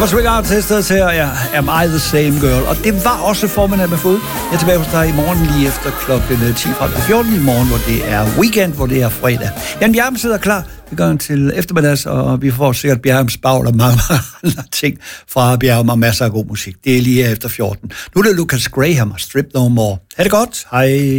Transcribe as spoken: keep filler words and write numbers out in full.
var Swing Artists her, ja, Am I the Same Girl? Og det var også formiddag med fod. Jeg er tilbage hos dig i morgen lige efter klokken ti til fjorten i morgen, hvor det er weekend, hvor det er fredag. Jan Bjerm sidder klar. Vi går til eftermiddags, og vi får sikkert Bjerms bagl og mange andre ting fra Bjerm og masser af god musik. Det er lige efter fjorten. Nu er det Lucas Graham og Strip No More. Ha' det godt. Hej.